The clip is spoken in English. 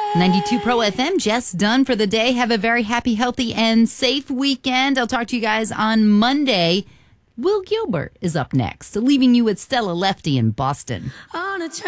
92 Pro FM, Jess done for the day. Have a very happy, healthy, and safe weekend. I'll talk to you guys on Monday. Will Gilbert is up next, leaving you with Stella Lefty in Boston.